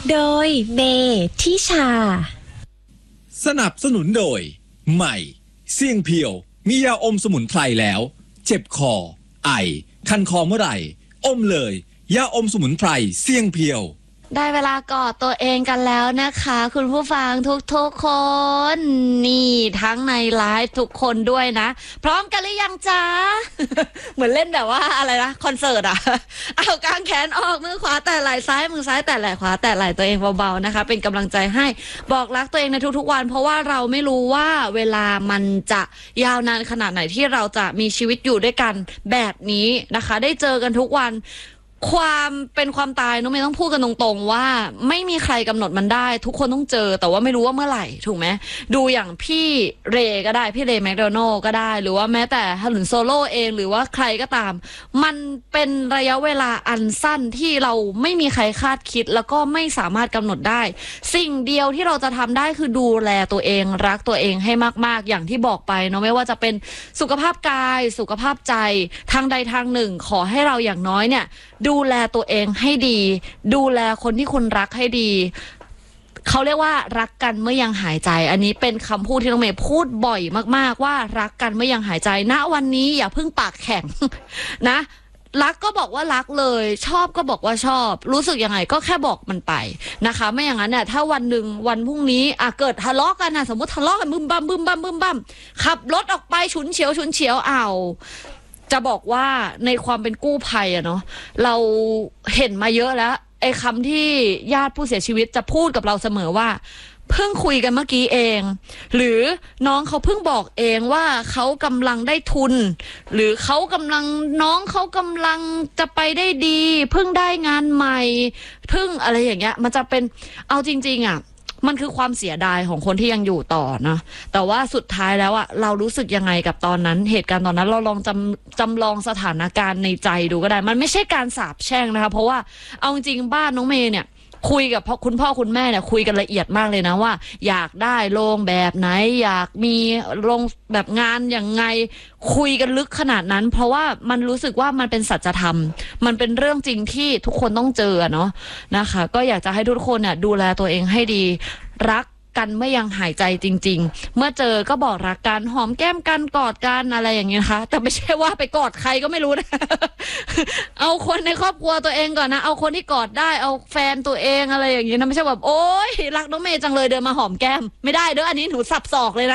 โดยเบทิชาสนับสนุนโดยใหม่เสี่ยงเพียวมียาอมสมุนไพรแล้วเจ็บคอไอคันคอเมื่อไหร่อมเลยยาอมสมุนไพรเสี่ยงเพียวได้เวลากอดตัวเองกันแล้วนะคะคุณผู้ฟังทุกคนนี่ทั้งในไลฟ์ทุกคนด้วยนะพร้อมกันหรือยังจ๊ะ เหมือนเล่นแบบว่าอะไรนะคอนเสิร์ตอะ เอากางแขนออกมือขวาแต่ไหล่ซ้ายมือซ้ายแต่ไหล่ขวาแต่ไหล่ตัวเองเบาๆนะคะเป็นกำลังใจให้บอกรักตัวเองในทุกๆวันเพราะว่าเราไม่รู้ว่าเวลามันจะยาวนานขนาดไหนที่เราจะมีชีวิตอยู่ด้วยกันแบบนี้นะคะได้เจอกันทุกวันความเป็นความตายน้องไม่ต้องพูดกันตรงๆว่าไม่มีใครกำหนดมันได้ทุกคนต้องเจอแต่ว่าไม่รู้ว่าเมื่อไหร่ถูกไหมดูอย่างพี่เรก็ได้พี่เรแมคโดนัลก็ได้หรือว่าแม้แต่ฮันหลุนโซโล่เองหรือว่าใครก็ตามมันเป็นระยะเวลาอันสั้นที่เราไม่มีใครคาดคิดแล้วก็ไม่สามารถกำหนดได้สิ่งเดียวที่เราจะทำได้คือดูแลตัวเองรักตัวเองให้มากๆอย่างที่บอกไปเนาะไม่ว่าจะเป็นสุขภาพกายสุขภาพใจทางใดทางหนึ่งขอให้เราอย่างน้อยเนี่ยดูแลตัวเองให้ดีดูแลคนที่คุณรักให้ดีเขาเรียกว่ารักกันเมื่อยังหายใจอันนี้เป็นคำพูดที่น้องเมย์พูดบ่อยมากๆว่ารักกันเมื่อยังหายใจณวันนี้อย่าเพิ่งปากแข็ง นะรักก็บอกว่ารักเลยชอบก็บอกว่าชอบรู้สึกยังไงก็แค่บอกมันไปนะคะไม่อย่างนั้นเนี่ยถ้าวันหนึ่งวันพรุ่งนี้เกิดทะเลาะกันนะสมมติทะเลาะกันบึ้มบั้มขับรถออกไปฉุนเฉียวจะบอกว่าในความเป็นกู้ภัยอะเนาะเราเห็นมาเยอะแล้วไอ้คำที่ญาติผู้เสียชีวิตจะพูดกับเราเสมอว่าเพิ่งคุยกันเมื่อกี้เองหรือน้องเขาเพิ่งบอกเองว่าเขากำลังได้ทุนหรือน้องเขากำลังจะไปได้ดีเพิ่งได้งานใหม่เพิ่งอะไรอย่างเงี้ยมันจะเป็นเอาจริงๆอะมันคือความเสียดายของคนที่ยังอยู่ต่อนะแต่ว่าสุดท้ายแล้วอะเรารู้สึกยังไงกับตอนนั้นเหตุการณ์ตอนนั้นเราลองจำลองสถานการณ์ในใจดูก็ได้มันไม่ใช่การสาปแช่งนะคะเพราะว่าเอาจริงบ้านน้องเมย์เนี่ยคุยกับคุณพ่อคุณแม่เนี่ยคุยกันละเอียดมากเลยนะว่าอยากได้โรงแบบไหนอยากมีโรงแบบงานอย่างไงคุยกันลึกขนาดนั้นเพราะว่ามันรู้สึกว่ามันเป็นสัจธรรมมันเป็นเรื่องจริงที่ทุกคนต้องเจอเนาะนะคะก็อยากจะให้ทุกคนเนี่ยดูแลตัวเองให้ดีรักกันไม่ยังหายใจจริงๆเมื่อเจอก็บอกรักกันหอมแก้มกันกอดกันอะไรอย่างเงี้ยนะคะแต่ไม่ใช่ว่าไปกอดใครก็ไม่รู้นะ เอาคนในครอบครัวตัวเองก่อนนะเอาคนที่กอดได้เอาแฟนตัวเองอะไรอย่างเงี้ยนะไม่ใช่แบบโอ๊ยรักน้องเมย์จังเลยเดินมาหอมแก้มไม่ได้เด้ออันนี้หนูสับศอกเลยนะ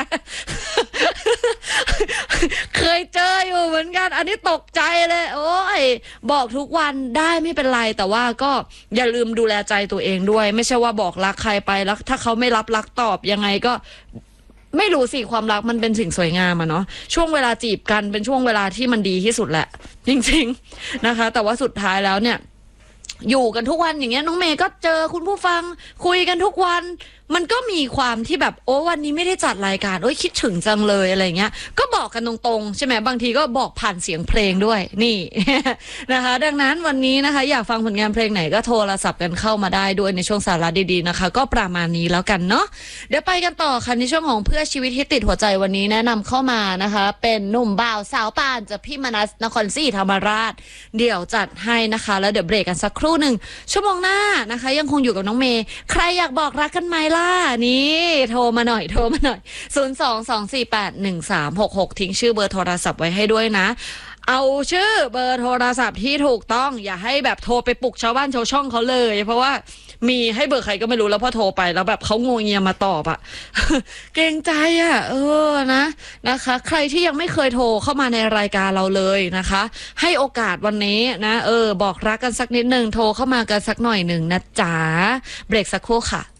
เคยเจออยู่เหมือนกันอันนี้ตกใจเลยโอ้ยบอกทุกวันได้ไม่เป็นไรแต่ว่าก็อย่าลืมดูแลใจตัวเองด้วยไม่ใช่ว่าบอกรักใครไปแล้วถ้าเขาไม่รับรักตอบยังไงก็ไม่รู้สิความรักมันเป็นสิ่งสวยงามอะเนาะช่วงเวลาจีบกันเป็นช่วงเวลาที่มันดีที่สุดแหละจริงๆนะคะแต่ว่าสุดท้ายแล้วเนี่ยอยู่กันทุกวันอย่างเงี้ยน้องเมย์ก็เจอคุณผู้ฟังคุยกันทุกวันมันก็มีความที่แบบโอ้วันนี้ไม่ได้จัดรายการโอ้ยคิดถึงจังเลยอะไรเงี้ยก็บอกกันตรงๆใช่ไหมบางทีก็บอกผ่านเสียงเพลงด้วยนี่ นะคะดังนั้นวันนี้นะคะอยากฟังผลงานเพลงไหนก็โทรศัพท์กันเข้ามาได้ด้วยในช่วงสาระดีๆนะคะก็ประมาณนี้แล้วกันเนาะเดี๋ยวไปกันต่อค่ะในช่วงของเพื่อชีวิตที่ติดหัวใจวันนี้แนะนำเข้ามานะคะเป็นหนุ่มบ่าวสาวปานจากพี่มนัสนครศรีธรรมราชเดี๋ยวจัดให้นะคะแล้วเดี๋ยวเบรกกันสักครู่หนึ่งชั่วโมงหน้านะคะยังคงอยู่กับน้องเมย์ใครอยากบอกรักกันไหมนี่โทรมาหน่อย022481366ทิ้งชื่อเบอร์โทรศัพท์ไว้ให้ด้วยนะเอาชื่อเบอร์โทรศัพท์ที่ถูกต้องอย่าให้แบบโทรไปปลุกชาวบ้านชาวช่องเขาเลยเพราะว่ามีให้เบอร์ใครก็ไม่รู้แล้วพอโทรไปแล้วแบบเขางงเงียมาตอบอะ เกรงใจอะนะคะใครที่ยังไม่เคยโทรเข้ามาในรายการเราเลยนะคะให้โอกาสวันนี้นะบอกรักกันสักนิดนึงโทรเข้ามากันสักหน่อยหนึ่งนะจ๊ะเบรกสักครู่ค่ะ